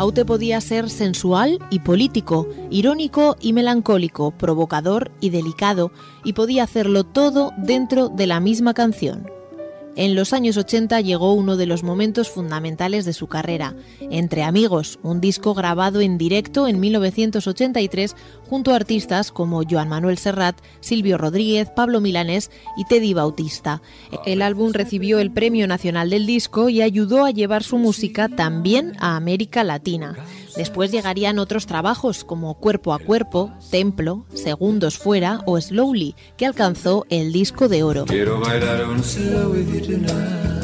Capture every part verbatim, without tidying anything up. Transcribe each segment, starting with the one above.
Aute podía ser sensual y político, irónico y melancólico, provocador y delicado, y podía hacerlo todo dentro de la misma canción. En los años ochenta llegó uno de los momentos fundamentales de su carrera, Entre Amigos, un disco grabado en directo en mil novecientos ochenta y tres junto a artistas como Joan Manuel Serrat, Silvio Rodríguez, Pablo Milanés y Teddy Bautista. El álbum recibió el Premio Nacional del Disco y ayudó a llevar su música también a América Latina. Después llegarían otros trabajos como Cuerpo a Cuerpo, Templo, Segundos Fuera o Slowly, que alcanzó el disco de oro. Quiero bailar un slow with you tonight.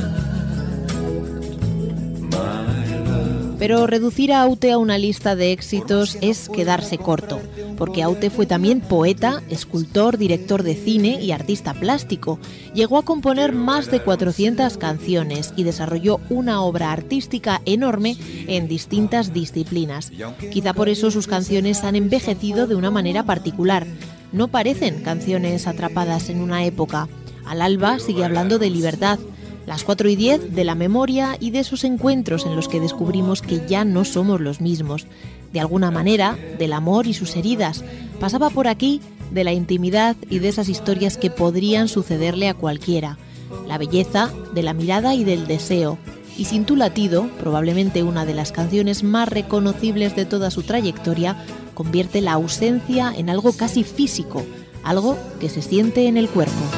Pero reducir a Aute a una lista de éxitos es quedarse corto, porque Aute fue también poeta, escultor, director de cine y artista plástico. Llegó a componer más de cuatrocientas canciones y desarrolló una obra artística enorme en distintas disciplinas. Quizá por eso sus canciones han envejecido de una manera particular. No parecen canciones atrapadas en una época. Al alba sigue hablando de libertad. Las cuatro y diez de la memoria y de esos encuentros en los que descubrimos que ya no somos los mismos. De alguna manera, del amor y sus heridas. Pasaba por aquí de la intimidad y de esas historias que podrían sucederle a cualquiera. La belleza de la mirada y del deseo. Y Sin tu latido, probablemente una de las canciones más reconocibles de toda su trayectoria, convierte la ausencia en algo casi físico, algo que se siente en el cuerpo.